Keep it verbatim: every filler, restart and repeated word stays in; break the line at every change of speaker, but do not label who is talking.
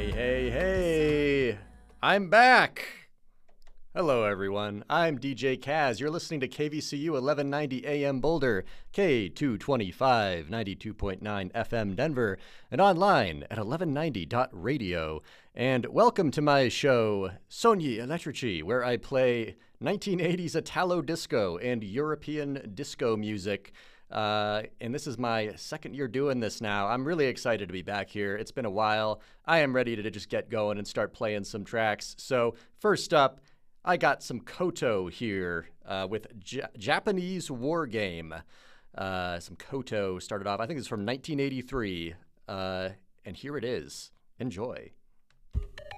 Hey, hey, hey! I'm back! Hello, everyone. I'm D J Kaz. You're listening to K V C U eleven ninety A M Boulder, K two twenty-five, ninety-two point nine F M Denver, and online at eleven ninety dot radio. And welcome to my show, Sogni Elettrici, where I play nineteen eighties Italo disco and European disco music. Uh, and this is my second year doing this now. I'm really excited to be back here. It's been a while. I am ready to just get going and start playing some tracks. So first up, I got some Koto here uh, with J- Japanese War Game. Uh, some Koto started off, I think it's from nineteen eighty-three. Uh, and here it is. Enjoy.